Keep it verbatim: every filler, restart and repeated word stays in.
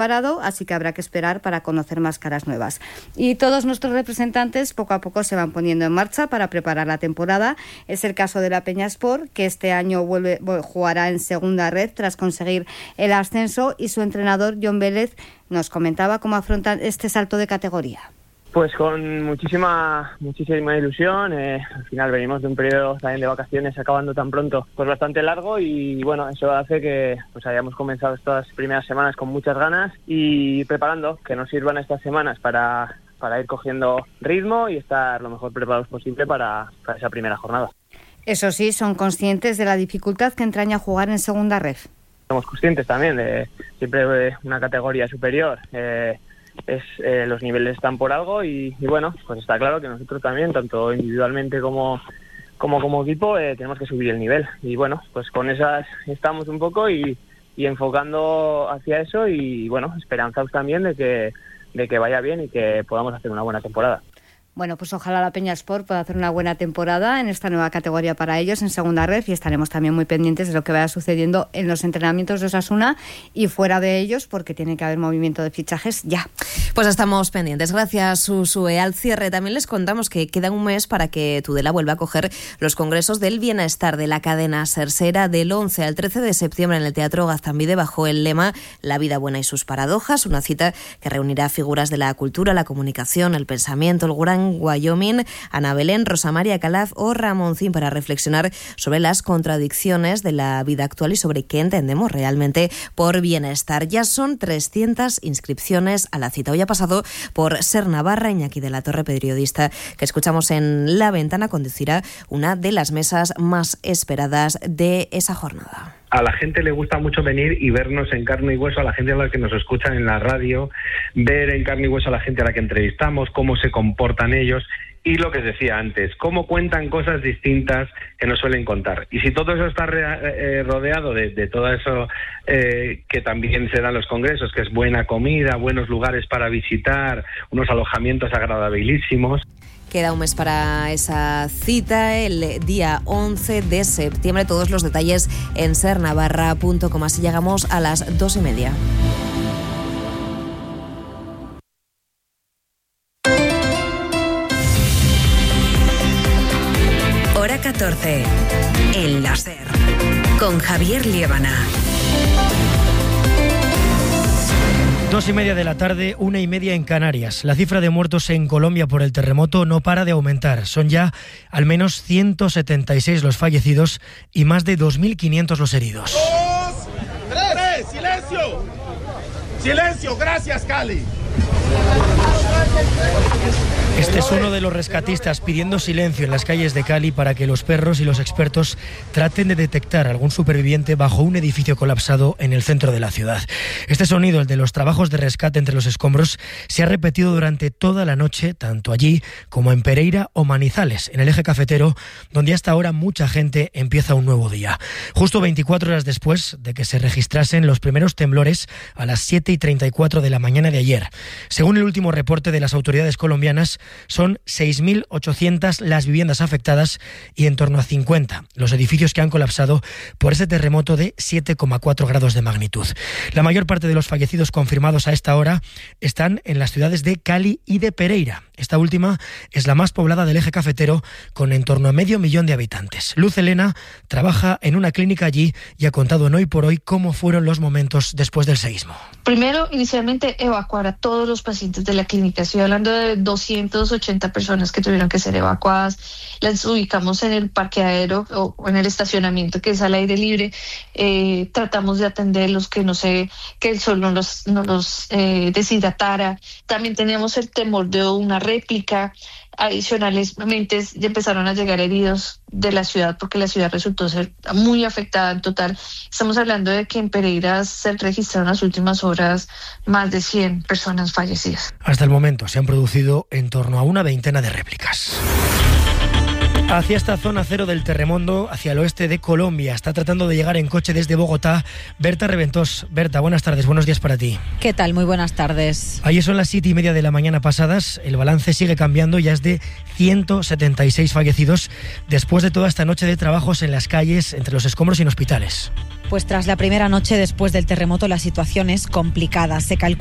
parado, así que habrá que esperar para conocer más caras nuevas. Y todos nuestros representantes poco a poco se van poniendo en marcha para preparar la temporada. Es el caso de la Peñasport, que este año vuelve, jugará en segunda red tras conseguir el ascenso, y su entrenador John Vélez nos comentaba cómo afrontan este salto de categoría. Pues con muchísima muchísima ilusión. Eh, al final venimos de un periodo también de vacaciones acabando tan pronto, pues bastante largo, y bueno, eso hace que pues hayamos comenzado estas primeras semanas con muchas ganas y preparando, que nos sirvan estas semanas para, para ir cogiendo ritmo y estar lo mejor preparados posible para, para esa primera jornada. Eso sí, son conscientes de la dificultad que entraña jugar en segunda red. Somos conscientes también de siempre de una categoría superior. Eh, es eh, los niveles están por algo y, y bueno, pues está claro que nosotros también, tanto individualmente como como como equipo, eh, tenemos que subir el nivel, y bueno, pues con esas estamos un poco y, y enfocando hacia eso, y bueno, esperanzados también de que de que vaya bien y que podamos hacer una buena temporada. Bueno, pues ojalá la Peñasport pueda hacer una buena temporada en esta nueva categoría para ellos en segunda red, y estaremos también muy pendientes de lo que vaya sucediendo en los entrenamientos de Osasuna y fuera de ellos, porque tiene que haber movimiento de fichajes ya. Pues estamos pendientes. Gracias, Susue. Al cierre también les contamos que queda un mes para que Tudela vuelva a coger los congresos del bienestar de la cadena SER. Será del once al trece de septiembre en el Teatro Gaztambide bajo el lema La vida buena y sus paradojas, una cita que reunirá figuras de la cultura, la comunicación, el pensamiento, el gran Wyoming, Ana Belén, Rosa María Calaf o Ramoncín, para reflexionar sobre las contradicciones de la vida actual y sobre qué entendemos realmente por bienestar. Ya son trescientas inscripciones a la cita. Hoy ha pasado por SER Navarra Iñaki de la Torre, periodista que escuchamos en La Ventana, conducirá una de las mesas más esperadas de esa jornada. A la gente le gusta mucho venir y vernos en carne y hueso, a la gente a la que nos escuchan en la radio, ver en carne y hueso a la gente a la que entrevistamos, cómo se comportan ellos, y lo que decía antes, cómo cuentan cosas distintas que no suelen contar. Y si todo eso está re, eh, rodeado de, de todo eso eh, que también se da en los congresos, que es buena comida, buenos lugares para visitar, unos alojamientos agradabilísimos. Queda un mes para esa cita, el día once de septiembre. Todos los detalles en ser navarra punto com. Así llegamos a las dos y media. Hora catorce. En la SER. Con Javier Liébana. Dos y media de la tarde, una y media en Canarias. La cifra de muertos en Colombia por el terremoto no para de aumentar. Son ya al menos ciento setenta y seis los fallecidos y más de dos mil quinientos los heridos. Dos, tres, silencio. Silencio, gracias, Cali. Este es uno de los rescatistas pidiendo silencio en las calles de Cali para que los perros y los expertos traten de detectar algún superviviente bajo un edificio colapsado en el centro de la ciudad. Este sonido, el de los trabajos de rescate entre los escombros, se ha repetido durante toda la noche, tanto allí como en Pereira o Manizales, en el eje cafetero, donde hasta ahora mucha gente empieza un nuevo día. Justo veinticuatro horas después de que se registrasen los primeros temblores a las siete y treinta y cuatro de la mañana de ayer. Según el último reporte de las autoridades colombianas, son seis mil ochocientas las viviendas afectadas y en torno a cincuenta los edificios que han colapsado por ese terremoto de siete coma cuatro grados de magnitud. La mayor parte de los fallecidos confirmados a esta hora están en las ciudades de Cali y de Pereira. Esta última es la más poblada del eje cafetero, con en torno a medio millón de habitantes. Luz Elena trabaja en una clínica allí y ha contado en Hoy por Hoy cómo fueron los momentos después del seísmo. Primero, inicialmente, evacuar a todos los pacientes de la clínica. Estoy hablando de doscientas ochenta personas que tuvieron que ser evacuadas. Las ubicamos en el parqueadero o en el estacionamiento, que es al aire libre. Eh, tratamos de atenderlos, que no sé, que el sol no los, no los eh, deshidratara. También teníamos el temor de una réplica. Adicionalmente empezaron a llegar heridos de la ciudad, porque la ciudad resultó ser muy afectada en total. Estamos hablando de que en Pereira se registraron en las últimas horas más de cien personas fallecidas. Hasta el momento se han producido en torno a una veintena de réplicas. Hacia esta zona cero del terremoto, hacia el oeste de Colombia. Está tratando de llegar en coche desde Bogotá Berta Reventós. Berta, buenas tardes, buenos días para ti. ¿Qué tal? Muy buenas tardes. Ayer son las siete y media de la mañana pasadas. El balance sigue cambiando, ya es de ciento setenta y seis fallecidos después de toda esta noche de trabajos en las calles, entre los escombros y en hospitales. Pues tras la primera noche después del terremoto la situación es complicada. Se calcula